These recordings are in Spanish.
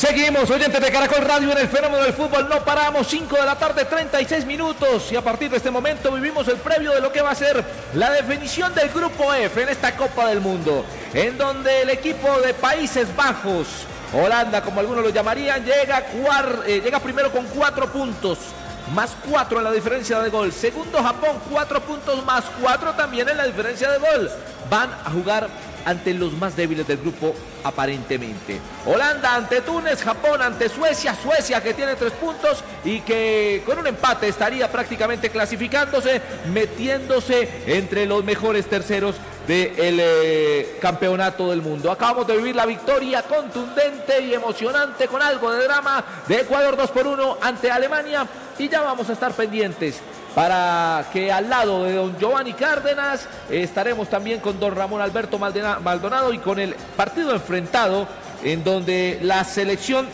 Seguimos, oyentes de Caracol Radio, en el fenómeno del fútbol. No paramos, 5 de la tarde, 36 minutos. Y a partir de este momento vivimos el previo de lo que va a ser la definición del Grupo F en esta Copa del Mundo. En donde el equipo de Países Bajos, Holanda, como algunos lo llamarían, llega primero con 4 puntos. Más 4 en la diferencia de gol. Segundo, Japón, 4 puntos más 4 también en la diferencia de gol. Van a jugar ante los más débiles del grupo, aparentemente. Holanda ante Túnez, Japón ante Suecia, que tiene 3 puntos y que con un empate estaría prácticamente clasificándose, metiéndose entre los mejores terceros del campeonato del mundo. Acabamos de vivir la victoria contundente y emocionante con algo de drama de Ecuador 2-1 ante Alemania, y ya vamos a estar pendientes para que al lado de don Giovanni Cárdenas estaremos también con don Ramón Alberto Maldonado y con el partido enfrentado en donde la selección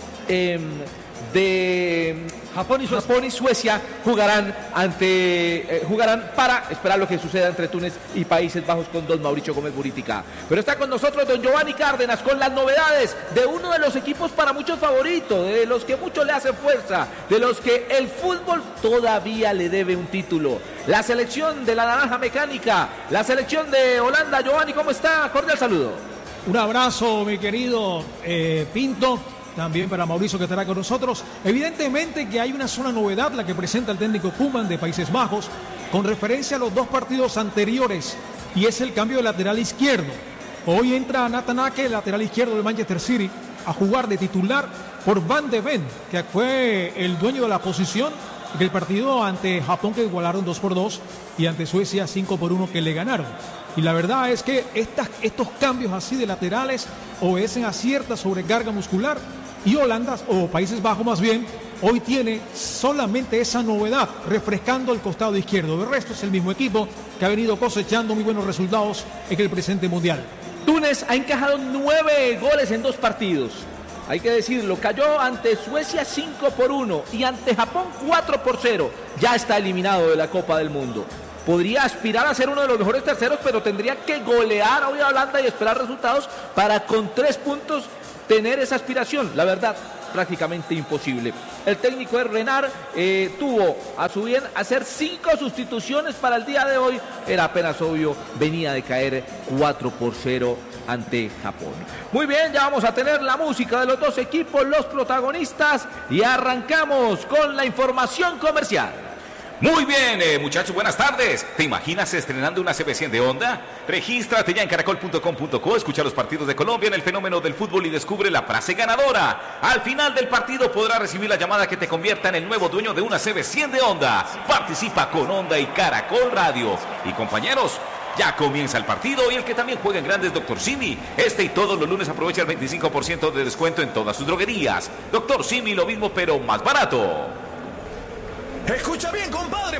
de Japón y Suecia jugarán para esperar lo que suceda entre Túnez y Países Bajos con don Mauricio Gómez Buritica. Pero está con nosotros don Giovanni Cárdenas con las novedades de uno de los equipos para muchos favoritos, de los que muchos le hacen fuerza, de los que el fútbol todavía le debe un título. La selección de la Naranja Mecánica, la selección de Holanda. Giovanni, ¿cómo está? Cordial saludo. Un abrazo, mi querido Pinto. También para Mauricio, que estará con nosotros. Evidentemente que hay una sola novedad, la que presenta el técnico Koeman de Países Bajos, con referencia a los 2 partidos anteriores, y es el cambio de lateral izquierdo. Hoy entra Nathan Ake, el lateral izquierdo del Manchester City, a jugar de titular por Van de Ven, que fue el dueño de la posición del partido ante Japón, que igualaron 2-2, y ante Suecia 5-1, que le ganaron. Y la verdad es que estos cambios así de laterales obedecen a cierta sobrecarga muscular, y Holanda, o Países Bajos más bien, hoy tiene solamente esa novedad, refrescando el costado izquierdo. De resto es el mismo equipo que ha venido cosechando muy buenos resultados en el presente mundial. Túnez ha encajado 9 goles en 2 partidos. Hay que decirlo, cayó ante Suecia 5-1 y ante Japón 4-0. Ya está eliminado de la Copa del Mundo. Podría aspirar a ser uno de los mejores terceros, pero tendría que golear hoy a Holanda y esperar resultados para con 3 puntos tener esa aspiración. La verdad, prácticamente imposible. El técnico de Renard tuvo a su bien hacer 5 sustituciones para el día de hoy. Era apenas obvio, venía de caer 4-0 ante Japón. Muy bien, ya vamos a tener la música de los 2 equipos, los protagonistas, y arrancamos con la información comercial. Muy bien, muchachos, buenas tardes. ¿Te imaginas estrenando una CB100 de Honda? Regístrate ya en caracol.com.co, escucha los partidos de Colombia en el fenómeno del fútbol y descubre la frase ganadora. Al final del partido podrás recibir la llamada que te convierta en el nuevo dueño de una CB100 de Honda. Participa con Honda y Caracol Radio. Y compañeros, ya comienza el partido, y el que también juega en grande es Dr. Simi. Este y todos los lunes aprovecha el 25% de descuento en todas sus droguerías. Dr. Simi, lo mismo pero más barato. Escucha bien, compadre.